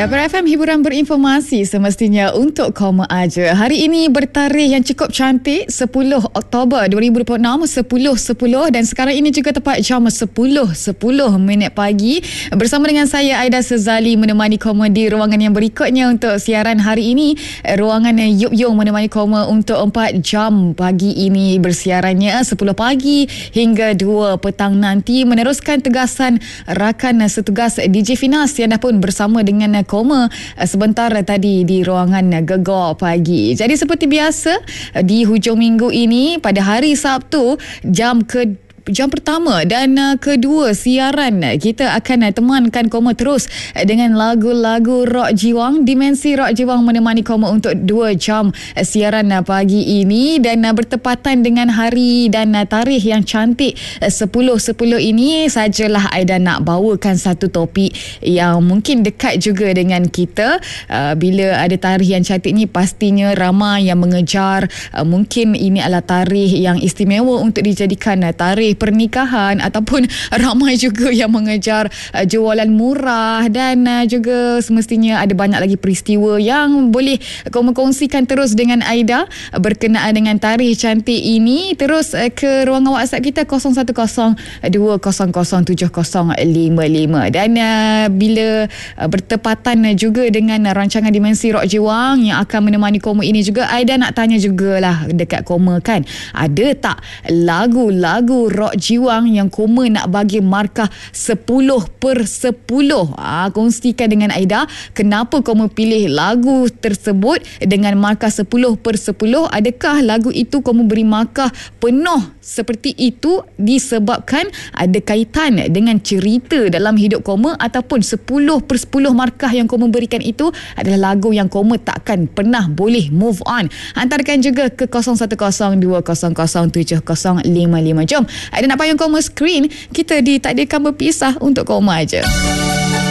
Ya, FM hiburan berinformasi semestinya untuk koma aja. Hari ini bertarikh yang cukup cantik, 10 Oktober 2026, 10.10, dan sekarang ini juga tepat jam 10.10 pagi. Bersama dengan saya Aida Sezali menemani koma di ruangan yang berikutnya untuk siaran hari ini. Ruangan Yup Yung menemani koma untuk 4 jam pagi ini bersiarannya 10 pagi hingga 2 petang nanti, meneruskan tegasan rakan setugas DJ Finas yang dah pun bersama dengan koma sebentar tadi di ruangan Gegar pagi. Jadi seperti biasa di hujung minggu ini pada hari Sabtu jam pertama dan kedua siaran kita akan temankan koma terus dengan lagu-lagu rock jiwang. Dimensi rock jiwang menemani koma untuk 2 jam siaran pagi ini, dan bertepatan dengan hari dan tarikh yang cantik 10.10 ini sajalah Aida nak bawakan satu topik yang mungkin dekat juga dengan kita. Bila ada tarikh yang cantik ni pastinya ramai yang mengejar. Mungkin ini adalah tarikh yang istimewa untuk dijadikan tarikh pernikahan, ataupun ramai juga yang mengejar jualan murah, dan juga semestinya ada banyak lagi peristiwa yang boleh koma kongsikan terus dengan Aida berkenaan dengan tarikh cantik ini. Terus ke ruangan WhatsApp kita 0102007055, dan bila bertepatan juga dengan rancangan Dimensi Rock Jiwang yang akan menemani koma ini juga, Aida nak tanya jugalah dekat koma kan, ada tak lagu-lagu rock jiwang yang koma nak bagi markah 10/10? Kongsikan dengan Aida kenapa koma pilih lagu tersebut dengan markah 10/10. Adakah lagu itu koma beri markah penuh seperti itu disebabkan ada kaitan dengan cerita dalam hidup koma, ataupun 10/10 markah yang koma berikan itu adalah lagu yang koma takkan pernah boleh move on? Hantarkan juga ke 0102007055. Jom, Aida nak payung koma screen. Kita ditakdirkan berpisah untuk koma aja.